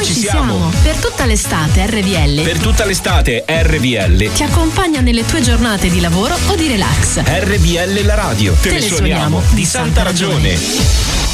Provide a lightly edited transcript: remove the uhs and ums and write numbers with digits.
ci siamo. Per tutta l'estate RVL. Per tutta l'estate RVL Ti accompagna nelle tue giornate di lavoro o di relax. RVL la radio. Te ne suoniamo di santa ragione.